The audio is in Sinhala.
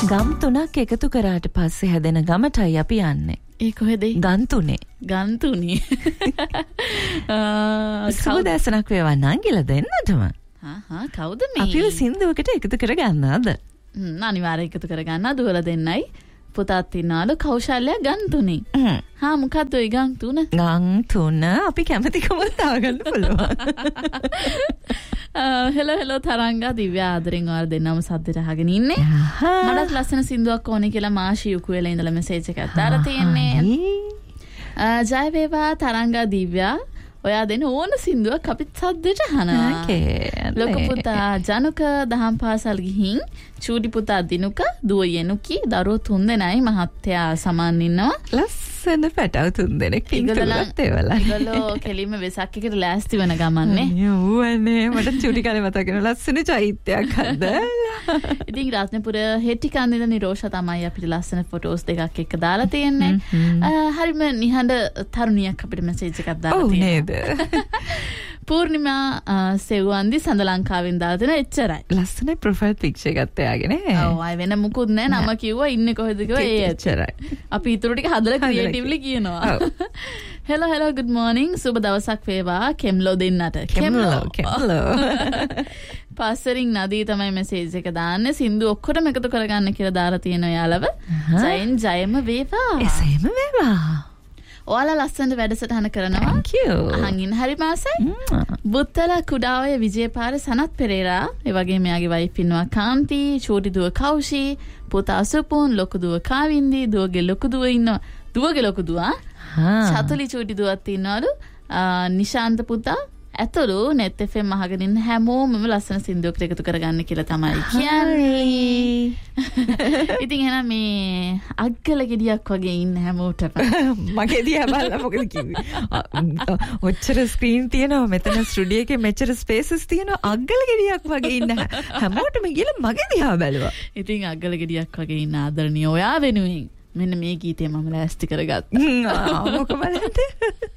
ගම් තුනක් එකතු කරාට පස්සේ හැදෙන ගමටයි අපි යන්නේ. ඒ කොහෙද? ගන්තුනේ. ගන්තුනේ. සුබදැසනක් වේවා නංගිලා දෙන්නටම. කවුද මේ? අපිව සින්දුවකට එකතු කරගන්නවද? අනිවාර්යයෙන් එකතු කරගන්න දුවලා දෙන්නයි. පුතාත් ඉන්නවලු කෞශල්‍ය ගන්තුනේ. මොකද්ද ඒ ගන්තුන? ගන්තුන අපි කැමතිකම දාගන්න පුළුවන්. හෙලෝ තරංගා දිව්‍යා ආදරෙන් ඔයාලා දෙන්නම සද්දට අහගෙන ඉන්නේ. මටත් ලස්සන සින්දුවක් ඕනේ කියලා මාෂි යුකුවෙලා ඉඳලා මෙසේජ් එකක් දාලා තියෙන්නේ. ජය වේවා තරංගා දිව්‍යා ඔයා දෙන ඕන සින්දුවක් අපිත් සද්දට අහනවා. ලොකු පුතා ජනුක දහම් පාසල් ගිහින් චූටි පුතා දිනුක දුව යනුකි දරුවෝ 3 දෙනයි මහත්තයා සමාන් ඉන්නවා. ලස්සන පැටව 3 දෙනෙක් ඉන්නලත් ඒවලා. ඒගොල්ලෝ කෙලින්ම වෙසක් එකට ලෑස්ති වෙන ගමන්නේ. යෝවනේ මට චූටි කාලේ මතක වෙන ලස්සන චෛත්‍යයක් හදලා. ඉතින් රත්නපුර හෙටි කන්දිල නිරෝෂා තමයි අපිට ලස්සන ෆොටෝස් දෙකක් එක්ක දාලා තියෙන්නේ. හරිම නිහඬ තරුණියක් අපිට මෙසේජ් එකක් දාලා තියෙනවා. පූර්ණිමා සෙව්වන්දි සඳ ලංකාවෙන් දාලා තියෙන එච්චරයි. ලස්සන ප්‍රොෆයිල් පික්චර් එකක් එයාගෙන. ඔව් අය වෙන මුකුත් නැහැ. නම කිව්වා ඉන්නේ කොහෙද කිව්වා ඒ එච්චරයි. අපි ඊටු ටික හදලා ක්‍රියේටිව්ලි කියනවා. හෙලෝ good morning සුබ දවසක් වේවා කෙම්ලෝ දෙන්නට. කෙම්ලෝ. පාසරින් නදී තමයි මෙසේජ් එක දාන්නේ. සින්දු ඔක්කොටම එකතු කරගන්න කියලා දාලා තියෙනවා යාලව. ජයම වේවා. එසේම වේවා. ඔයාලා ලස්සනට වැඩසටහන කරනවා. Thank you. අහංගින් හරි මාසයි. බුත්තල කුඩාවය විජේපාර සනත් පෙරේරා, ඒ වගේම එයාගේ වයිෆ් ඉන්නවා කාන්ති, චූටි දුව කෞෂි, පුතා සුපුන්, ලොකු දුව කාවින්දි, දුවගේ ලොකු දුව ඉන්නවා. දුවගේ ලොකු දුව චතුලි චූටි දුවත් ඉන්නවලු. නිශාන්ත පුතා ඇතුළු net FM අහගෙන ඉන්න හැමෝම ලස්සන සින්දුවකට එකතු කරගන්න කියලා තමයි කියන්නේ. ඉතින් එහෙනම් මේ අග්ගල ගෙඩියක් වගේ ඉන්න හැමෝටම මගේ දිහා බලලා මොකද කිව්වේ? ඔච්චර ස්ක්‍රීන් තියෙනවා මෙතන ස්ටුඩියෝ එකේ මෙච්චර ස්පේසස් තියෙනවා අග්ගල ගෙඩියක් වගේ ඉන්න හැමෝටම ගිහලා මගේ දිහා බැලුවා. ඉතින් අග්ගල ගෙඩියක් වගේ ඉන්න ආදරණීය ඔයා වෙනුවෙන් මෙන්න මේ ගීතය මම ලෑස්ති කරගත්තා. මොකද බලන්නේ?